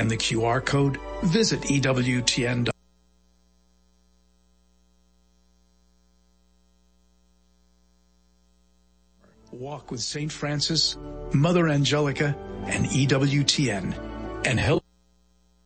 and the QR code, visit EWTN. Walk with St. Francis, Mother Angelica, and EWTN, and help